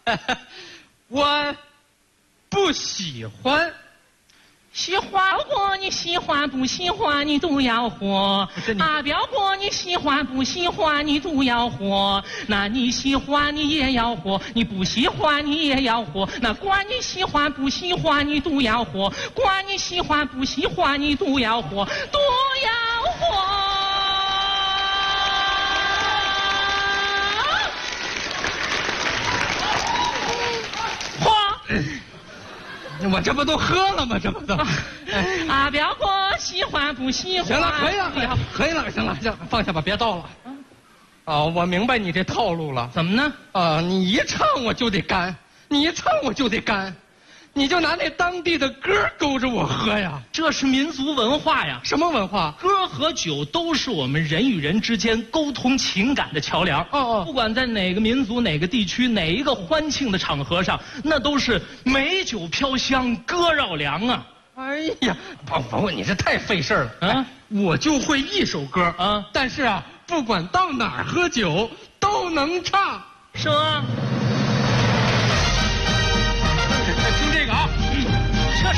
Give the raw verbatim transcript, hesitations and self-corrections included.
我不喜欢。 喜欢过你喜欢不喜欢你都要活，阿表哥你喜欢不喜欢你都要活，那你喜欢你也要活，你不喜欢你也要活，那管你喜欢不喜欢你都要活，管你喜欢不喜欢你都要活，都要活。 我这不都喝了吗？这不都。 阿表哥喜欢不喜欢？ 行了，可以了，可以了，行了，行了，放下吧，别倒了。啊，我明白你这套路了。 怎么呢？ 啊，你一唱我就得干，你一唱我就得干，你就拿那当地的歌勾着我喝呀。 这是民族文化呀。 什么文化？ 歌和酒都是我们人与人之间沟通情感的桥梁。 哦哦， 不管在哪个民族、哪个地区、哪一个欢庆的场合上，那都是美酒飘香，歌绕梁啊。 哎呀，宝宝，你这太费事了啊！ 我就会一首歌啊， 但是啊，不管到哪儿喝酒都能唱。 是吗？